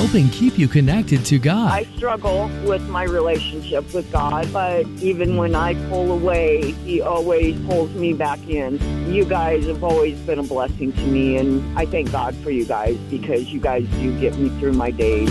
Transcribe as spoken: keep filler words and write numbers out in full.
helping keep you connected to God. I struggle with my relationship with God, but even when I pull away, He always pulls me back in. You guys have always been a blessing to me, and I thank God for you guys because you guys do get me through my days.